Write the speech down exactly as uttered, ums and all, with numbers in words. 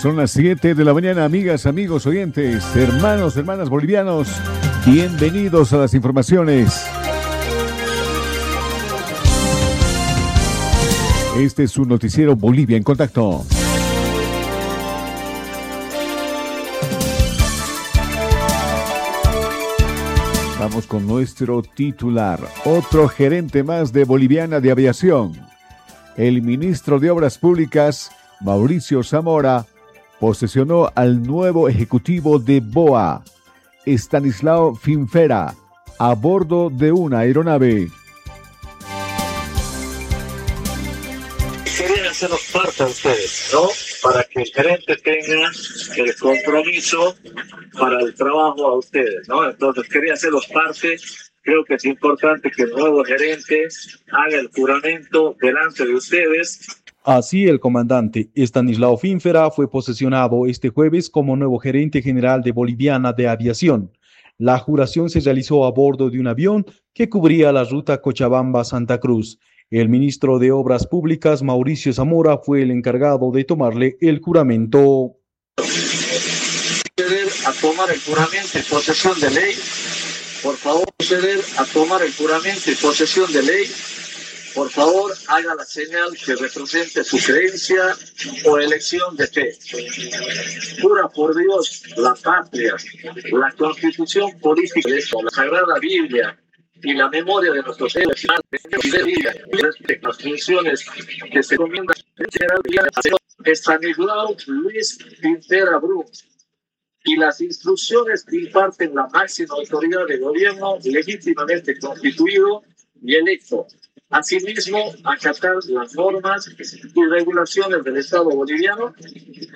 Son las siete de la mañana, amigas, amigos, oyentes, hermanos, hermanas bolivianos. Bienvenidos a las informaciones. Este es su noticiero Bolivia en Contacto. Vamos con nuestro titular. Otro gerente más de Boliviana de Aviación. El ministro de Obras Públicas, Mauricio Zamora, posesionó al nuevo ejecutivo de B O A, Estanislao Finfera, a bordo de una aeronave. Querían hacernos parte de ustedes, ¿no? Para que el gerente tenga el compromiso para el trabajo a ustedes, ¿no? Entonces quería hacerlos parte. Creo que es importante que el nuevo gerente haga el juramento delante de ustedes. Así, el comandante Estanislao Finfera fue posesionado este jueves como nuevo gerente general de Boliviana de Aviación. La juración se realizó a bordo de un avión que cubría la ruta Cochabamba-Santa Cruz. El ministro de Obras Públicas, Mauricio Zamora, fue el encargado de tomarle el juramento. Proceder a tomar el juramento y posesión de ley. Por favor, proceder a tomar el juramento y posesión de ley. Por favor, haga la señal que represente su creencia o elección de fe. Jura por Dios, la patria, la constitución política, la Sagrada Biblia y la memoria de nuestros seres y de vida, y las funciones que se comiendan a Estanislao Luis Finfera Brum y las instrucciones que imparten la máxima autoridad de gobierno legítimamente constituido y electo. Asimismo, acatar las normas y regulaciones del Estado boliviano